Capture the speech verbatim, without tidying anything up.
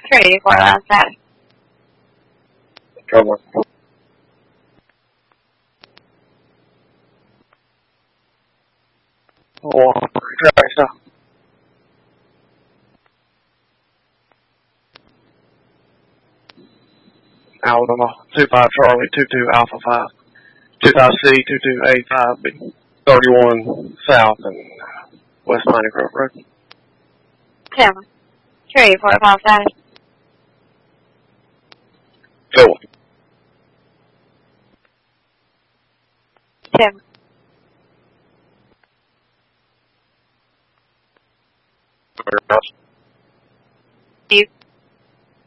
three four outside. Come on. Oh, sorry, so. Alabama, two five Charlie, two two Alpha five, two five C, two two A five B, thirty-one South and West Piney Grove Road. Two. three four outside. Go. Two. You